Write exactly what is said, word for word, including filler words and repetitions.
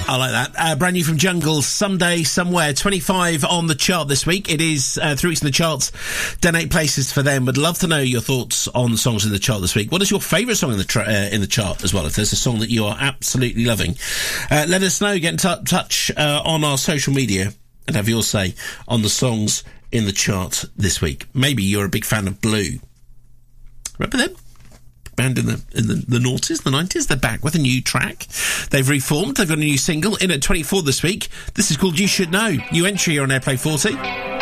I like that. Uh, brand new from Jungle, Someday, Somewhere. twenty-five on the chart this week. It is uh, three weeks in the charts. Donate places for them. Would love to know your thoughts on the songs in the chart this week. What is your favourite song in the tra- uh, in the chart as well? If there's a song that you are absolutely loving, uh, let us know. Get in t- touch uh, on our social media and have your say on the songs in the chart this week. Maybe you're a big fan of Blue. Remember them? Band in the in the, the noughties, the nineties. They're back with a new track. They've reformed. They've got a new single in at twenty-four this week. This is called You Should Know. New entry here on Airplay forty.